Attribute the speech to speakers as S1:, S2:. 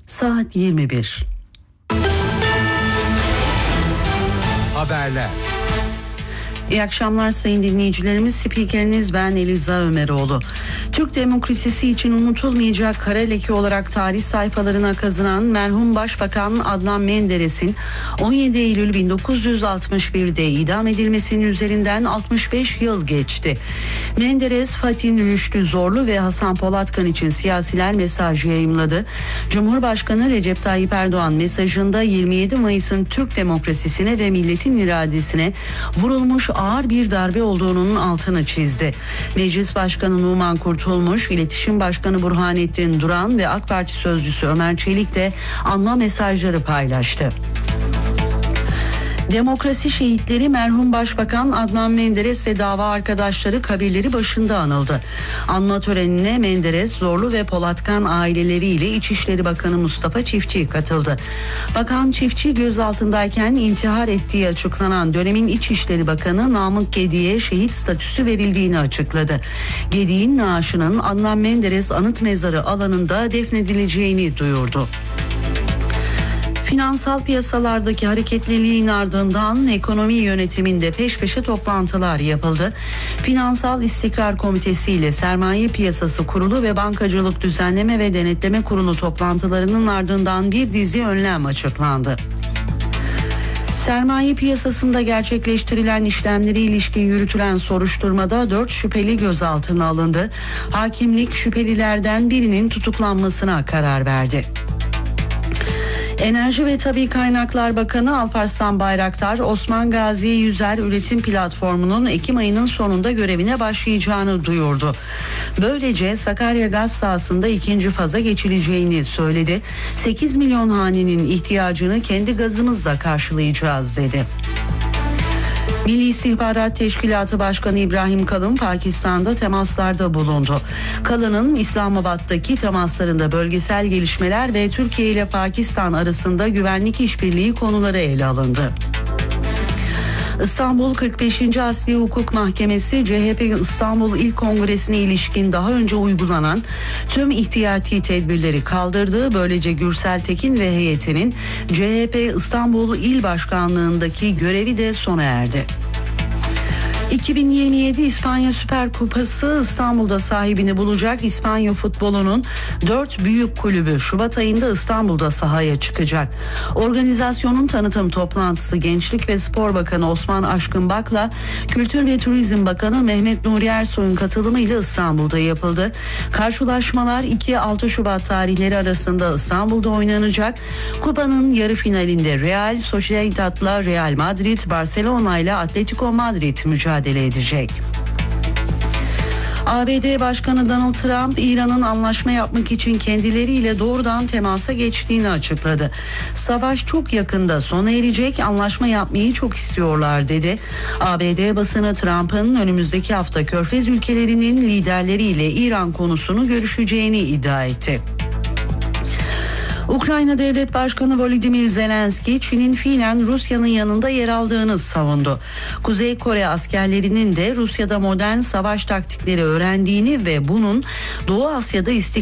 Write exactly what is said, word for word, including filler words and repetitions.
S1: Saat yirmi bir.
S2: Haberler.
S1: İyi akşamlar sayın dinleyicilerimiz. Spikeriniz ben Eliza Ömeroğlu. Türk demokrasisi için unutulmayacak kara leke olarak tarih sayfalarına kazınan merhum Başbakan Adnan Menderes'in on yedi Eylül bin dokuz yüz altmış bir'de idam edilmesinin üzerinden altmış beş yıl geçti. Menderes, Fatih Rüştü Zorlu ve Hasan Polatkan için siyasiler mesaj yayımladı. Cumhurbaşkanı Recep Tayyip Erdoğan mesajında yirmi yedi Mayıs'ın Türk demokrasisine ve milletin iradesine vurulmuş ağır bir darbe olduğunun altını çizdi. Meclis Başkanı Numan Kurtulmuş, İletişim Başkanı Burhanettin Duran ve AK Parti Sözcüsü Ömer Çelik de anma mesajları paylaştı. Demokrasi şehitleri merhum Başbakan Adnan Menderes ve dava arkadaşları kabirleri başında anıldı. Anma törenine Menderes, Zorlu ve Polatkan aileleriyle İçişleri Bakanı Mustafa Çiftçi katıldı. Bakan Çiftçi gözaltındayken intihar ettiği açıklanan dönemin İçişleri Bakanı Namık Gedi'ye şehit statüsü verildiğini açıkladı. Gedi'nin naaşının Adnan Menderes Anıt Mezarı alanında defnedileceğini duyurdu. Finansal piyasalardaki hareketliliğin ardından ekonomi yönetiminde peş peşe toplantılar yapıldı. Finansal İstikrar Komitesi ile Sermaye Piyasası Kurulu ve Bankacılık Düzenleme ve Denetleme Kurulu toplantılarının ardından bir dizi önlem açıklandı. Sermaye piyasasında gerçekleştirilen işlemlere ilişkin yürütülen soruşturmada dört şüpheli gözaltına alındı. Hakimlik şüphelilerden birinin tutuklanmasına karar verdi. Enerji ve Tabii Kaynaklar Bakanı Alparslan Bayraktar, Osman Gazi Yüzer Üretim Platformu'nun Ekim ayının sonunda görevine başlayacağını duyurdu. Böylece Sakarya gaz sahasında ikinci faza geçileceğini söyledi. sekiz milyon hanenin ihtiyacını kendi gazımızla karşılayacağız dedi. Milli İstihbarat Teşkilatı Başkanı İbrahim Kalın Pakistan'da temaslarda bulundu. Kalın'ın İslamabad'daki temaslarında bölgesel gelişmeler ve Türkiye ile Pakistan arasında güvenlik işbirliği konuları ele alındı. İstanbul kırk beşinci Asli Hukuk Mahkemesi C H P İstanbul İl Kongresi'ne ilişkin daha önce uygulanan tüm ihtiyati tedbirleri kaldırdı. Böylece Gürsel Tekin ve heyetinin C H P İstanbul İl Başkanlığındaki görevi de sona erdi. iki bin yirmi yedi İspanya Süper Kupası İstanbul'da sahibini bulacak. İspanya futbolunun dört büyük kulübü Şubat ayında İstanbul'da sahaya çıkacak. Organizasyonun tanıtım toplantısı Gençlik ve Spor Bakanı Osman Aşkınbak'la Kültür ve Turizm Bakanı Mehmet Nuri Ersoy'un katılımıyla İstanbul'da yapıldı. Karşılaşmalar iki altı Şubat tarihleri arasında İstanbul'da oynanacak. Kupanın yarı finalinde Real Sociedad'la Real Madrid, Barcelona ile Atletico Madrid mücadele edecek. A B D Başkanı Donald Trump, İran'ın anlaşma yapmak için kendileriyle doğrudan temasa geçtiğini açıkladı. Savaş çok yakında sona erecek, anlaşma yapmayı çok istiyorlar dedi. A B D basını Trump'ın önümüzdeki hafta Körfez ülkelerinin liderleriyle İran konusunu görüşeceğini iddia etti. Ukrayna Devlet Başkanı Volodymyr Zelenski, Çin'in fiilen Rusya'nın yanında yer aldığını savundu. Kuzey Kore askerlerinin de Rusya'da modern savaş taktikleri öğrendiğini ve bunun Doğu Asya'da istikrar